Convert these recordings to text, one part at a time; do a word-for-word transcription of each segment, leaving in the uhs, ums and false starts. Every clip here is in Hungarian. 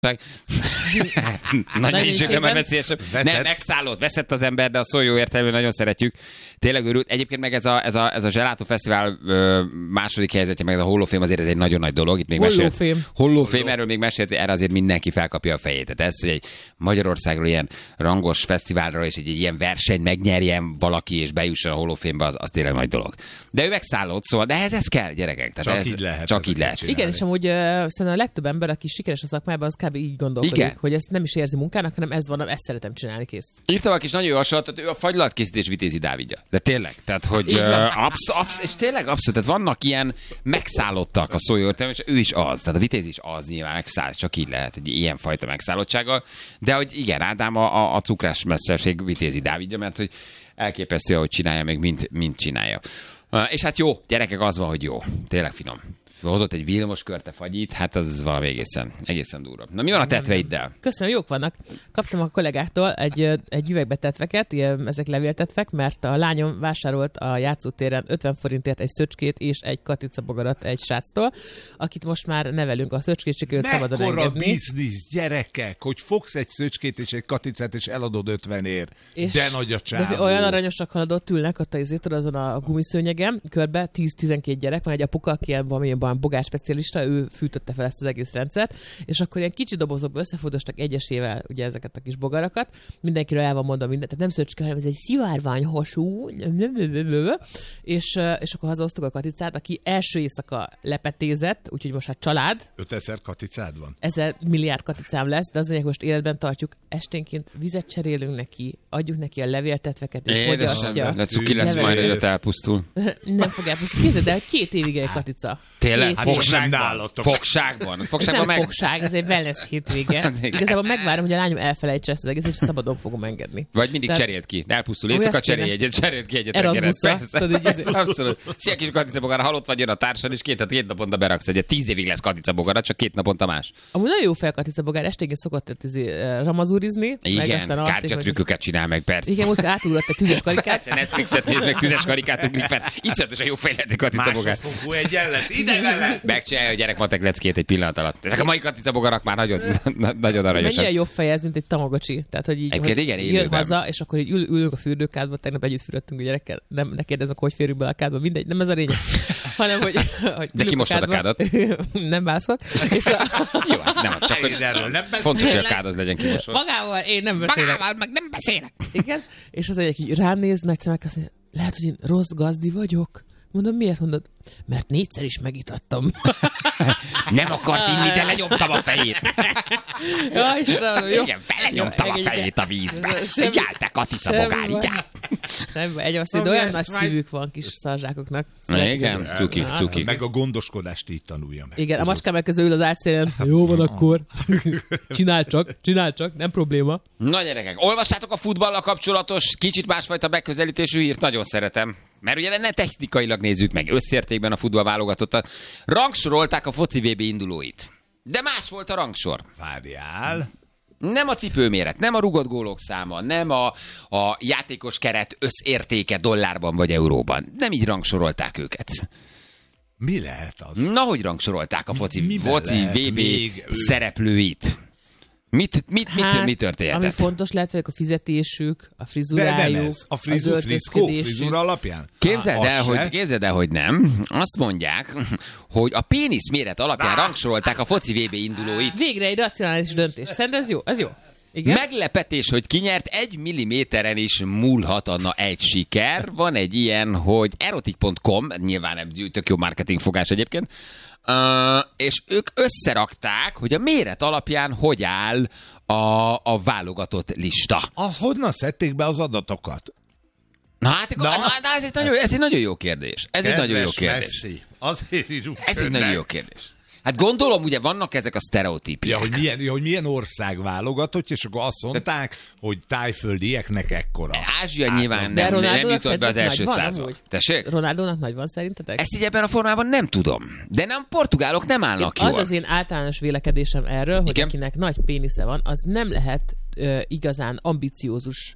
Nagyon is nem messzélyesebb. Nem, megszállott, veszett az ember, de a szó jó értelmű, nagyon szeretjük. Tényleg örült. Egyébként meg ez a, ez a, ez a Gelato Fesztivál ö, második helyzetje, meg ez a Hall of Fame azért ez egy nagyon nagy dolog. Itt még Hall mesélt, of Fame. Hall of Fame, erről még mesélt, erre azért mindenki felkapja a fejét. Tehát ez, hogy egy Magyarországról ilyen rangos fesztiválra és egy, egy ilyen verseny megnyerjen valaki és bejusson a Hall of Fame-be, az, az tényleg nagy dolog. De ő megszállott, szóval, de ehhez ez kell, gyerekek. Tehát csak ez, így lehet. Csak így lehet. Igen, és amúgy uh, szerintem a legtöbb ember, aki sikeres a szakmában, az kb. Így gondolkodik, igen. Hogy ezt nem is érzi munkának, hanem ez van, ezt szeretem csinálni, kész. Írtam a kis nagyon jó hasonlat, tehát ő a fagylatkészítés Vitézi Dávidja. De tényleg, tehát hogy uh, absz, absz, és tényleg abszolút, tehát vannak ilyen megszállottak a szó jó értelmű, és ő is az, tehát a Vitéz is az nyilván megszáll, csak így lehet, egy ilyen fajta megszállottsággal, de hogy igen, Ádám a, a, a cukrás mesterség Vitézi Dávidja, mert hogy elképesztő, ahogy csinálja, meg mint, mint csinálja. Uh, és hát jó, gyerekek, az van, hogy jó, tényleg finom. Hozott egy Vilmos körte fagyit, hát az valami egészen, egészen durva. Na mi van a tetveiddel? Köszönöm, jók vannak. Kaptam a kollégáktól egy, egy üvegbe tetveket, ilyen, ezek levéltetvek, mert a lányom vásárolt a játszótéren ötven forintért egy szöcskét és egy katicabogarat egy sráctól, akit most már nevelünk, a szöcskét sikerült szabadon engedni. Mekkora biznisz, gyerekek, hogy fogsz egy szöcskét és egy katicát és eladod ötvenért. És de nagy a csávó. Olyan aranyosak haladott, ülnek ott a azon a gumiszőnyegen, körbe tíz-tizenkét gyerek, van egy apuka, aki ilyen bogás specialista, ő fűtötte fel ezt az egész rendszert, és akkor ilyen kicsi dobozokba összefordostak egyesével ugye ezeket a kis bogarakat, mindenkiről el van mondva minden, tehát nem szöcske, hanem ez egy szivárványhasú, és, és akkor hazahoztuk a katicát, aki első éjszaka lepetézett, úgyhogy most hát család. ötezer katicád van? Ezer milliárd katicám lesz, de az mondják, most életben tartjuk, esténként vizet cserélünk neki, adjuk neki a levéltetveket, és fogyasztja. De cuki lesz majd, hogy ott elpusztul. Nem fog elpusztulni. Kézzed, de két évig egy katica. Tényleg? Hát fogságban. Fogságban. Fogságban nem meg... fogság, ez egy wellness hétvége. Igazából megvárom, hogy a lányom elfelejtse ezt az egész, és szabadon fogom engedni. Vagy mindig Tehát... cserélt ki. Elpusztul éjszaka, cserélj egyet, cserélt ki egyet. Erasmusra. Abszolút. Szia kis katicabogara, halott vagy, jön a társad, és két, két naponta beraksz egyet. Tíz évig lesz katicabogara, csak két naponta más. Amúgy nagyon jó fel katicabogár, esténként szokott ramazúrizni. Igen, kártyatrükköket csinál meg, persze. Igen, most átugrott egy tüzes karikát. Netflixet néz meg, tüzes karikát ugrik, persze. Iszonyatosan jó fejlett katicabogár. Másodfokú egyenlet, ide vele! Megcsinálja a gyerek leckét egy pillanat alatt. Ezek a mai katicabogarak már nagyon, nagyon aranyosak. Mennyire jobb fej ez, mint egy tamagocsi. Tehát, hogy így hogy igen, jön haza, és akkor így ül, ülünk a fürdőkádba, tegnap együtt fürödtünk a gyerekkel. Nem, ne kérdezzek, hogy férjük be a kádba, mindegy, nem ez a lényeg. Hanem, hogy, hogy de kimostad a kádat? Nem bászok. És a... Jó, nem, csak hogy fontos, hogy a kád az legyen kimosva. Magával én nem beszélek. Magával meg nem beszélek. Igen, és az egyik így rám néz, nagy szemek, azt mondja, lehet, hogy én rossz gazdi vagyok. Mondom, miért mondod? Mert négyszer is megitattam. Nem akart inni, de lenyomtam a fejét. Ja, Istenem, jó. Igen, belenyomtam a fejét a vízbe. Igyál, te katicabogár, igyál. Nem, egy azt mondja, olyan nagy szívük van kis szarzsákoknak. Igen, cukik, cukik. Meg a gondoskodást így tanulja meg. Igen, a macskám meg közül ül az átszélen. Jó van akkor. Csinál csak, csinál csak, nem probléma. Na gyerekek, olvastátok a futballal kapcsolatos, kicsit másfajta megközelítésű hírt? Nagyon szeretem. Mert ugye ne technikailag nézzük meg, összértékben a futball válogatottat. Rangsorolták a foci vé bé indulóit. De más volt a rangsor. Várjál. Nem a cipőméret, nem a rugott gólok száma, nem a, a játékos keret összértéke dollárban vagy euróban. Nem így rangsorolták őket. Mi lehet az? Na, hogy rangsorolták a foci, foci vé bé szereplőit? Mit, mit, hát, mit, mit történhetett? Ami fontos lehet, hogy a fizetésük, a frizurájuk, a frizu, az friszkó, frizura alapján? Képzeld el, hogy, képzeld el, hogy nem. Azt mondják, hogy a pénisz méret alapján rangsorolták a foci vé bé indulóit. Végre egy racionális döntés. Szerintem ez jó, ez jó. Igen? Meglepetés, hogy kinyert, egy milliméteren is múlhat na egy siker. Van egy ilyen, hogy erotik pont com, nyilván egy tök jó marketing fogás egyébként, Uh, és ők összerakták, hogy a méret alapján hogy áll a, a válogatott lista. Ah, honnan szedték be az adatokat? Na hát, na? Na, na, ez, egy nagyon, ez egy nagyon jó kérdés. Ez Kedves egy nagyon jó kérdés. Messi. Azért írunk Ez egy nagyon jó kérdés. Hát gondolom, ugye vannak ezek a sztereotípiák. Ja, hogy milyen, ja, hogy milyen ország válogatott, és akkor azt mondták, hogy tájföldieknek ekkora. Ázsia hát, nyilván nem, nem jutott be az első százba. Tessék? Ronaldónak nagy van szerintetek? Ezt így ebben a formában nem tudom. De nem, portugálok nem állnak én, jól. Az az én általános vélekedésem erről, hogy igen? Akinek nagy pénisze van, az nem lehet ö, igazán ambiciózus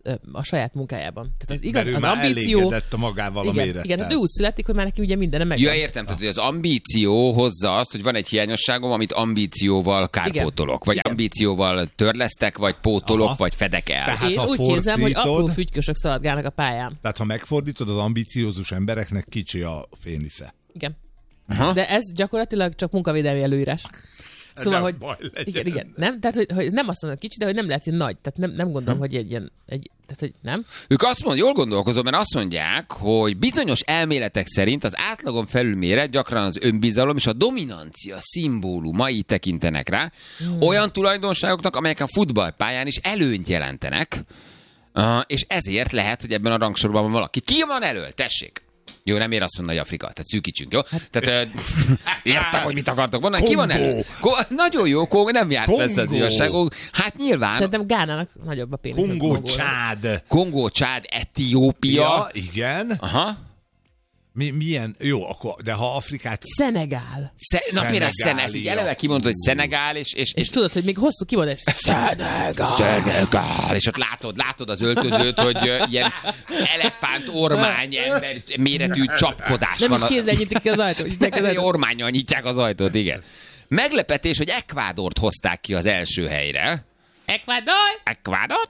a saját munkájában. Tehát az igaz, Mert az ő már ambíció... elégedett a magával igen, a mérettel. igen, tehát ő úgy születik, hogy már neki ugye mindenem megvan. Ja, értem, tehát hogy az ambíció hozza azt, hogy van egy hiányosságom, amit ambícióval kárpótolok, vagy igen. ambícióval törlesztek, vagy pótolok, Aha. vagy fedek el. Tehát, Én ha úgy képzelem, hogy apró fordítod- fügykösök szaladgálnak a pályán. Tehát ha megfordítod, az ambiciózus embereknek kicsi a pénisze. Igen. Aha. De ez gyakorlatilag csak munkavédelmi előírás. Szóval, Nem hogy... baj legyen. Igen, igen. Nem? Tehát, hogy, hogy nem azt mondom kicsi, de hogy nem lehet, hogy nagy. Tehát nem, nem gondolom, hogy egy ilyen... Egy, tehát, hogy nem? Ők azt mondják, jól gondolkozom, mert azt mondják, hogy bizonyos elméletek szerint az átlagon felülméret gyakran az önbizalom és a dominancia szimbólumai tekintenek rá. Hmm. Olyan tulajdonságoknak, amelyek a futballpályán is előnyt jelentenek, uh, és ezért lehet, hogy ebben a rangsorban van valaki. Ki van elől? Tessék! Jó, nem ér azt mondani, hogy Afrika, tehát szűkítsünk, jó? Tehát uh, értem, hogy mit akartok mondani. Ki van elő? Ko- nagyon jó, Kongó nem járt vesz az igazságok. Hát nyilván... Szerintem Gánának nagyobb a pénisz. Kongó, Csád. Kongó, Csád, Etiópia. Ja, igen. Aha. Mi, milyen? Jó, akkor, de ha Afrikát... Szenegál. Sze- na miért Szen, ez így eleve kimondod, hogy Szenegál, és... És, És és tudod, hogy még hosszú kimondás. Szenegál. Szenegál, és ott látod, látod az öltözőt, hogy uh, ilyen elefánt ormány ember méretű csapkodás Nem van. is kézzel nyitik ki az ajtót. nyitják az Egy ajtót. ormánnyal nyitják az ajtót, igen. Meglepetés, hogy Ekvádort hozták ki az első helyre. Ecuador! Ecuador?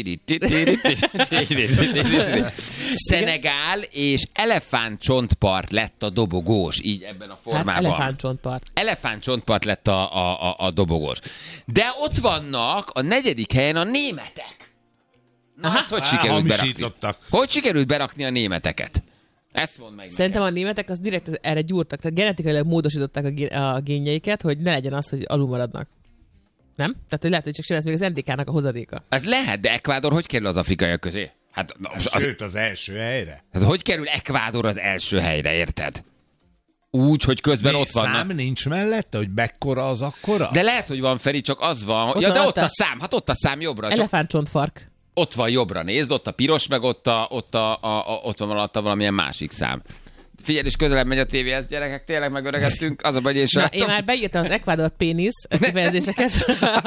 Szenegál és elefántcsontpart lett a dobogós, így ebben a formában. Hát elefántcsontpart. Elefántcsontpart lett a, a, a, a dobogós. De ott vannak a negyedik helyen a németek. Na, azt hogy sikerült berakni? Hamisítottak. Hogy sikerült berakni a németeket? Ezt mondd meg Szerintem a németek az direkt erre gyúrtak, tehát genetikailag módosították a, gé- a génjeiket, hogy ne legyen az, hogy alul maradnak. Nem? Tehát, hogy lehet, hogy csak sem ez még az en dé ká-nak a hozadéka. Ez lehet, de Ekvádor hogy kerül az afrikaiak közé? Hát, az, az, Sőt, az első helyre. hát hogy kerül Ekvádor az első helyre, érted? Úgy, hogy közben Mi, ott vannak. szám nincs mellette, hogy mekkora az akkora? De lehet, hogy van, Feri, csak az van. Ott Ja, van de ott ott a- a szám, hát ott a szám jobbra. Csak Elefántcsontfark. ott van jobbra, nézd, ott a piros, meg ott, a, ott, a, a, a, ott van alatta valamilyen másik szám. Figyelj, és közelebb megy a tévéhez, gyerekek, tényleg megöregedtünk, az a baj, és Na, én már beírtam az Ekvádor pénisz kifejezéseket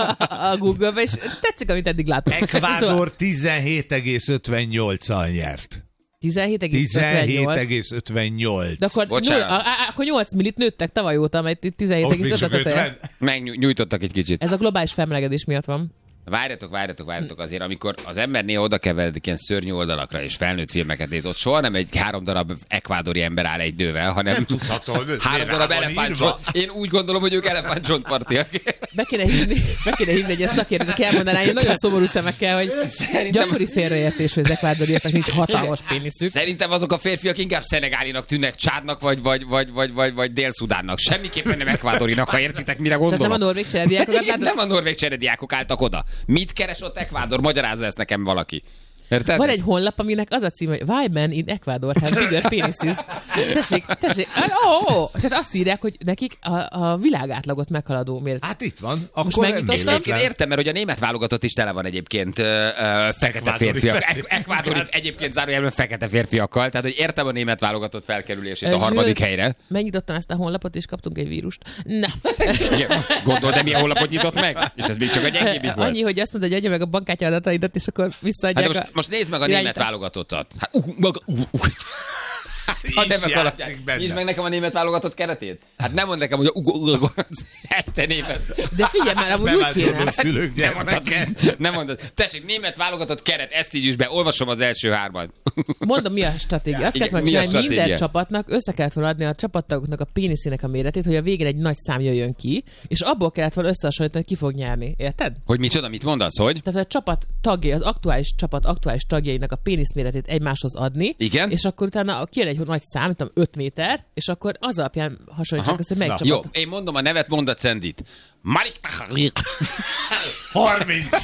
a Google-be, és tetszik, amit eddig látom. Szóval Ekvádor tizenhét egész ötvennyolccal nyert. tizenhét egész tizenhét ötvennyolc. egész ötvennyolc. De akkor, Bocsánat. null, a, a, akkor nyolc millit nőttek tavaly óta, mert itt tizenhét Ott még egész csak öt a teje. ötven. megnyújtottak egy kicsit. Ez a globális felmelegedés miatt van. Várjatok, várjatok, várjatok azért, amikor az ember néha oda keveredik ilyen szörnyű oldalakra, és felnőtt filmeket néz, ott soha nem egy három darab ekvádori ember áll egy nővel, hanem Nem tudhatod. három rá darab van elefántcsont. írva. Én úgy gondolom, hogy ők elefántcsontpartiak. Be kéne hívni, be kéne hívni egy ilyen szakértőt, aki elmondaná ilyen nagyon szomorú szemekkel, hogy Szerintem- gyakori félreértés, hogy az ekvádoriaknak nincs hatalmas péniszük. Szerintem azok a férfiak inkább szenegálinak tűnnek, Csádnak vagy, vagy, vagy, vagy, vagy, vagy Dél-Szudánnak. Semmiképpen nem ekvádorinak, ha értitek, mire Tehát gondolom. nem a norvég cserediákokat Igen, látod? nem a norvég cserediákok álltak oda. Mit keres ott Ekvádor? Magyarázza ezt nekem valaki. Érted? Van egy honlap, aminek az a cím, hogy Why men in Ecuador have bigger penises. Tessék, tessék. Oh, oh. Tehát azt írják, hogy nekik a, a világátlagot meghaladó méret. Hát itt van, akkor Most nem megnyitottam? Egyébként véletlen. értem, mert hogy a német válogatott is tele van egyébként ö, ö, fekete Ekvádori férfiak. férfiak. Ek- Ekvádori egyébként zárójelben fekete férfiakkal, tehát hogy értem a német válogatott felkerülését a Zsül, harmadik helyre. Megnyitottam ezt a honlapot, és kaptunk egy vírust. Na. Igen, gondold, de milyen honlapot nyitott meg? És ez még csak a gyengébbik volt. Annyi, hogy azt mondta, hogy adja meg a bankkártya adataidat, és akkor Hát visszaadják de most, a... most nézd meg a német irányítást. válogatottat. Hát, uh, maga, uh, uh. A Így nevek játszik alapján. benne. Nézd meg nekem a német válogatott keretét. Hát nem mondd nekem, hogy a uh, uh, uh, te német. De figyelj már, amúgy úgy kéne. Beváltod a szülők Nem mondod, gyermeke. nem mondod. Tessék, német válogatott keret, ezt így is be, olvasom az első hármat. Mondom, mi a stratégia. Azt Igen, kellett volna mi a csinálni, minden stratégia? csapatnak össze kellett volna adni a csapattagoknak a péniszének a méretét, hogy a végén egy nagy szám jöjjön ki, és abból kellett volna összehasonlítani, hogy ki fog nyerni. Érted? Hogy micsoda, mit mondasz, hogy? Tehát a csapat tagjai, az aktuális csapat aktuális tagjainak a pénisz méretét egymáshoz adni, Igen. és akkor utána kijön egy nagy szám, mint tudom, öt méter, és akkor az alapján hasonlítsák össze, hogy melyik Na, csapat. Jó, én mondom a nevet, mondd a Cendit. Malik Tahrir. harminc.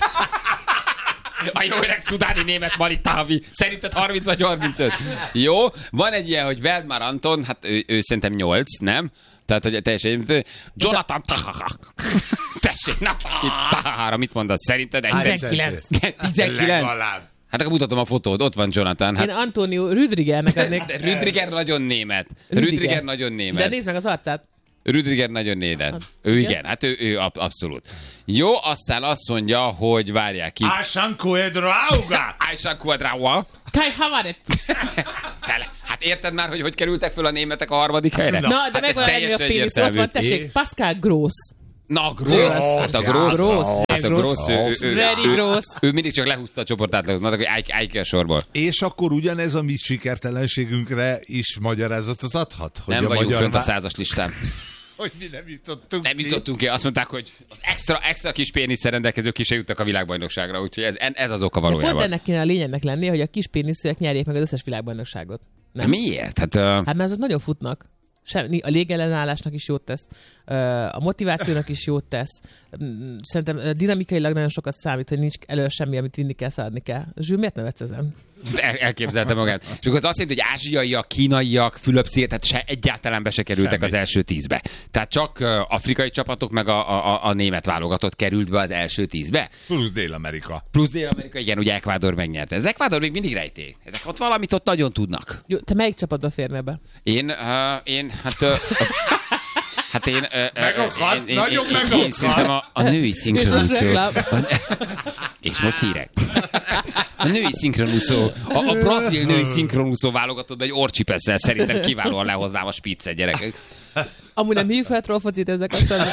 A jó öreg szudáni német Malik Tahavi. Szerinted harminc vagy harmincöt? Jó, van egy ilyen, hogy Veldmar Anton, hát ő, ő szerintem nyolc, nem? Tehát, hogy teljesen... Jonathan Tahara. Tessék, na, Tahara, mit mondasz? Szerinted? Egy tizenkilenc. tizenkilenc? Legalább. Hát akkor mutatom a fotót, ott van Jonathan. Hát Én Antonio Rüdigernek adnék. de Rüdiger nagyon német. Rüdiger. Rüdiger nagyon német. De nézd meg az arcát. Rüdiger nagyon néden. Hát, ő igen, igen hát ő, ő abszolút. Jó, aztán azt mondja, hogy várják ki. Ásan Cuedrauga! Ásan Cuedrauga! Kai Havertz! Hát érted már, hogy hogy kerültek föl a németek a harmadik helyre? Na, de hát meg van a pénisz, ott van, tessék, Pascal Gross. Na, Gross. Hát a Gross. Hát a Gross. Very Gross. Ő mindig csak lehúzta a csoportátlagot, mondták, hogy állj ki a sorból. És akkor ugyanez a mi sikertelenségünkre is magyarázatot adhat? Hogy nem vagyunk fönt a százas listán. Hogy mi nem jutottunk Nem jutottunk ki. Azt mondták, hogy az extra, extra kis péniszsel rendelkezők ki se jutnak a világbajnokságra, úgyhogy ez, ez az oka valójában. Pont ennek kéne a lényegnek lenni, hogy a kis péniszűek nyerjék meg az összes világbajnokságot. Nem? Miért? Hát, uh... hát mert azok nagyon futnak. Semmi, a légellenállásnak is jót tesz, a motivációnak is jót tesz. Szerintem dinamikailag nagyon sokat számít, hogy nincs elő semmi, amit vinni kell, szaladni kell. Zsül, miért nevetsz ezen? El, elképzelte magát. És akkor az azt jelenti, hogy ázsiaiak, kínaiak, Fülöp-sziget, tehát se, egyáltalán be se kerültek semmi. Az első tízbe. Tehát csak afrikai csapatok, meg a, a, a német válogatott került be az első tízbe. Plusz Dél-Amerika. Plusz Dél-Amerika, igen, ugye Ecuador megnyerte. Ez Ecuador még mindig rejtély. Ezek ott valamit ott nagyon tudnak. Jó, te melyik csapatba férne be? Én, uh, én, hát... Uh, Hát én... Megakad, én, én, nagyon én, én, én szerintem a, a női szinkronúszó... És most hírek. A női szinkronúszó, a, a brazil női szinkronúszó válogatott egy orcsipesszel szerintem kiválóan lehoznám a spiccet, gyerekek. Amúgy nem hív fel trollfocit ezek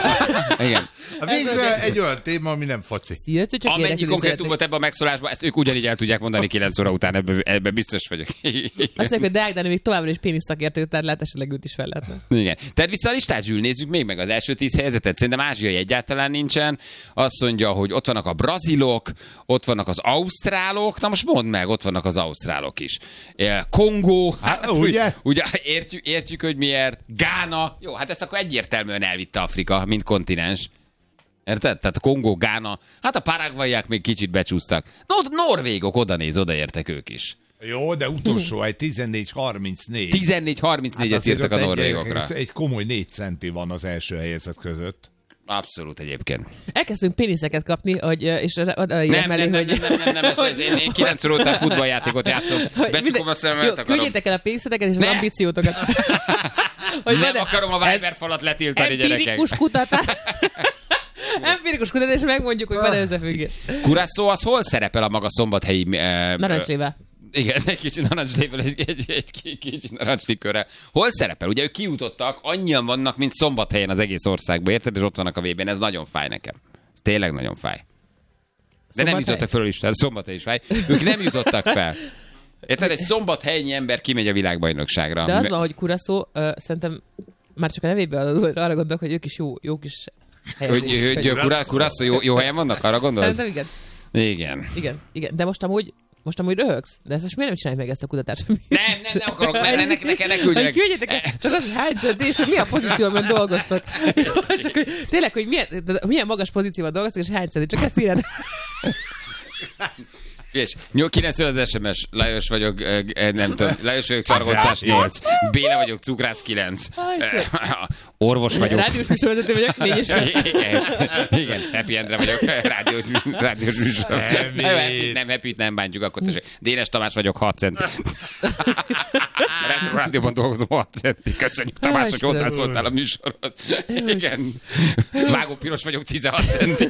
a Igen. Végre egy olyan téma, ami nem foci. Sziasztok, amennyi konkrétum volt ebben a megszólásban, ezt ők ugyanígy el tudják mondani kilenc óra után, ebben, ebben biztos vagyok. Azt mondjuk, hogy Deák Dani még továbbra is pénisz szakértő, tehát lehet esetleg őt is fel lehetne. Igen. Tehát vissza a listát, Zsül, nézzük még meg az első tíz helyezetet. Szerintem ázsiai egyáltalán nincsen. Azt mondja, hogy ott vannak a brazilok, ott vannak az ausztrálok. Na most mondd meg, ott vannak az ausztrálok is. Kongó, hát, ugye? ugye értjük, értjük, hogy miért. Gána. Jó, hát ezt akkor egyértelműen elvitte Afrika, mint kontinens. Érted? Tehát a Kongó, Gána, hát a paraguayák még kicsit becsúsztak. No, norvégok, oda néz, odaértek ők is. Jó, de utolsó egy tizennégy harmincnégy. tizennégy harmincnégyet hát írtak a norvégokra. Egy, egy komoly négy centi van az első helyezett között. Abszolút egyébként. Elkezdtünk péniszeket kapni, hogy, és oda nem, nem, mellé, nem, hogy... nem, nem, nem, nem, ez, ez, én, én kilenc óra után futballjátékot játszom. Becsukom a szememet, akarom. Küldjétek el a pénzетeket és az ambíciótokat. Hogy nem akarom a Viber falat letiltani, gyerekek. Empirikus kutatás. Empirikus kutatás, és megmondjuk, hogy van összefüggés. Curaçao az hol szerepel a maga szombathelyi... Uh, Narancslével. Igen, egy kicsit narancslével, egy, egy, egy kicsit narancslikörrel. Hol szerepel? Ugye ők kijutottak, annyian vannak, mint Szombathelyen az egész országban, érted? És ott vannak a vében. Ez nagyon fáj nekem. Ez tényleg nagyon fáj. De Szombathely? Nem jutottak föl is, tehát Szombathely is fáj. Ők nem jutottak fel. Érted? Egy szombathelyi ember kimegy a világbajnokságra. De az van, hogy Curaçao, uh, szerintem már csak a nevéből arra gondolok, hogy ők is jó, jó kis helyezés. Hogy, hogy Curaçao jó, jó helyen vannak? Arra gondolsz? Szerintem igen. Igen. Igen, igen. De most amúgy Most amúgy röhögsz? De ezt most miért nem csináljuk meg ezt a kutatást? Nem, nem, nem akarok, ne, ne, ne, ne, ne küldjenek. Küldjetek, csak az, hogy hány centi, és hogy milyen pozícióban dolgoztok. Csak, hogy, tényleg, hogy milyen, milyen magas pozícióban dolgoztok, és hány centi, csak ezt írjad. És kilenctől az es em es, Lajos vagyok, nem tudom, Lajos vagyok szargoncásnyolc, Béla vagyok cukrász kilenc, orvos vagyok. Rádiós műsorvezető vagyok, négy és igen, Happy Endre vagyok, rádiós, rádiós műsor. Nem, Happy-t nem bántjuk, akkor tessék. Dénes Tamás vagyok, hat centi. Rádióban dolgozom, hat centi. Köszönjük, Tamás, hogy hozzászóltál a műsorhoz. Igen. Vágó Piros vagyok, tizenhat centi.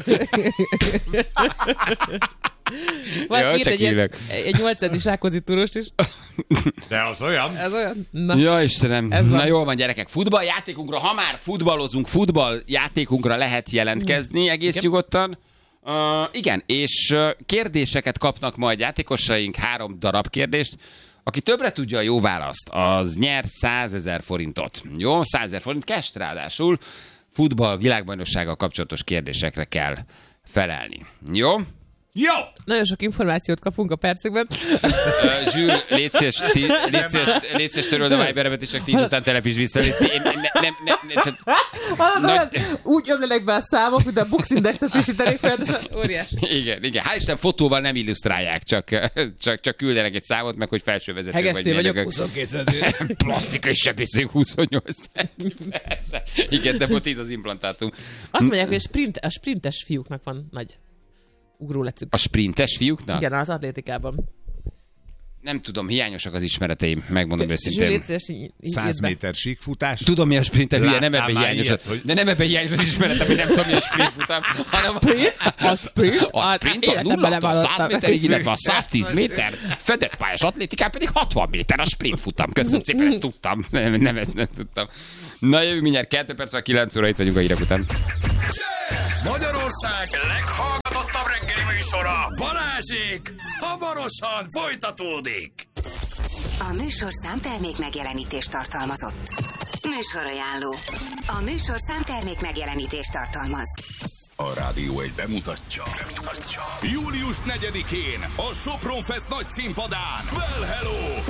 Vagy írt egy, egy, egy nyolc centis Rákóczi Túrost is. De az olyan. Ez olyan. Na. Ja, Istenem. Na jól van, gyerekek. Futballjátékunkra, ha már futballozunk, futballjátékunkra lehet jelentkezni egész igen. nyugodtan. Uh, igen, és uh, kérdéseket kapnak majd játékosaink, három darab kérdést. Aki többre tudja a jó választ, az nyer százezer forintot. Jó, százezer forint cash, ráadásul futball világbajnoksággal kapcsolatos kérdésekre kell felelni. Jó? Jó! Nagyon sok információt kapunk a percekben. Uh, Zsül, légy szíves, töröld a Viberemet, és csak tíz után telepíts vissza. Légy, én, nem, nem, nem, nem, nagy... Úgy ömlenek be a számok, mint a Bux Indexet frissítenék fel, de óriási. Igen, igen. Hál' Isten fotóval nem illusztrálják, csak, csak, csak küldenek egy számot, meg hogy felsővezető vagy. Hegesztő vagyok, huszonkettő. Plastikai sebészünk huszonnyolc. Igen, de tíz az implantátum. Azt mondják, hogy a, sprint, a sprintes fiúknak van nagy ugró lecük. A sprintes fiúknak? Igen, az atlétikában. Nem tudom, hiányosak az ismereteim, megmondom őszintén. száz méter síkfutás. Tudom, mi a sprint, hülye, nem ebben hiányos. Ilyet, hogy... De nem ebben hiányos az ismeretem, hogy nem tudom, mi a sprintfutam, hanem a sprint, a sprint a nullától száz méterig, illetve a száztíz méter, fedett pályás atlétikán pedig hatvan méter a sprintfutam. Köszönöm szépen, ezt tudtam. Nem, nem ezt nem tudtam. Na jövünk mindjárt kettő perc, vagy kilenc óra, itt vagyunk a hírek után. Magyarország leghallgatottabb reggeli műsora, Balázsék, hamarosan folytatódik. A műsor számtermék megjelenítést tartalmazott. Műsorajánló. A műsor számtermék megjelenítést tartalmaz. A Rádió egy bemutatja. bemutatja. július negyedikén a Sopron Fest nagy színpadán. Well, hello!